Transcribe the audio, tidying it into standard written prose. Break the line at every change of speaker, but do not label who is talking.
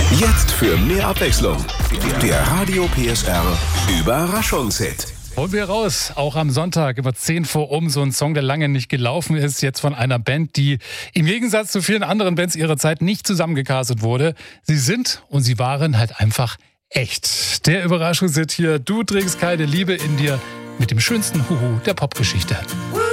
Jetzt für mehr Abwechslung. Der Radio PSR Überraschungshit.
Holen wir raus, auch am Sonntag über 10 vor so ein Song, der lange nicht gelaufen ist, jetzt von einer Band, die im Gegensatz zu vielen anderen Bands ihrer Zeit nicht zusammengecastet wurde. Sie sind und sie waren halt einfach echt. Der Überraschungshit hier, Du trägst keine Liebe in dir, mit dem schönsten Huhu der Popgeschichte.